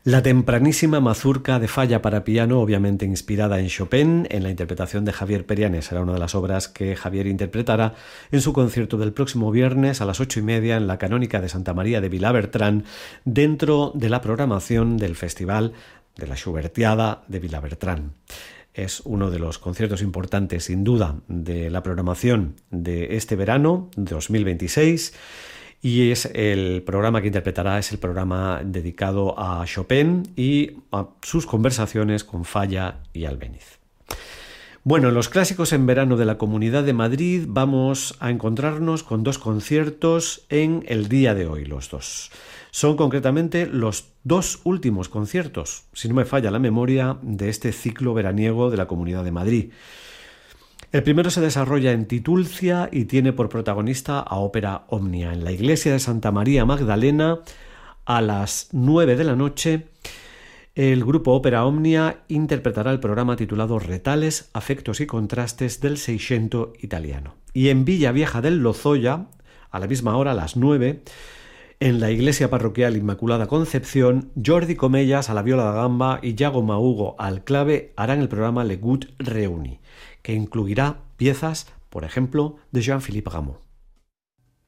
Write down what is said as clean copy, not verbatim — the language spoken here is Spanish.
La tempranísima mazurca de Falla para piano, obviamente inspirada en Chopin, en la interpretación de Javier Perianes, será una de las obras que Javier interpretará en su concierto del próximo viernes a las 8:30 en la Canónica de Santa María de Vilabertrán, dentro de la programación del Festival de la Schubertiada de Vilabertrán. Es uno de los conciertos importantes, sin duda, de la programación de este verano 2026. Y es el programa que interpretará, es el programa dedicado a Chopin y a sus conversaciones con Falla y Albéniz. Bueno, en los clásicos en verano de la Comunidad de Madrid vamos a encontrarnos con dos conciertos en el día de hoy, los dos. Son concretamente los dos últimos conciertos, si no me falla la memoria, de este ciclo veraniego de la Comunidad de Madrid. El primero se desarrolla en Titulcia y tiene por protagonista a Ópera Omnia. En la iglesia de Santa María Magdalena, a las 9 de la noche, el grupo Ópera Omnia interpretará el programa titulado Retales, Afectos y Contrastes del Seicento italiano. Y en Villa Vieja del Lozoya, a la misma hora, a las 9, en la iglesia parroquial Inmaculada Concepción, Jordi Comellas a la viola da gamba y Yago Mahugo al clave harán el programa Le Gut Reuni, que incluirá piezas, por ejemplo, de Jean-Philippe Rameau.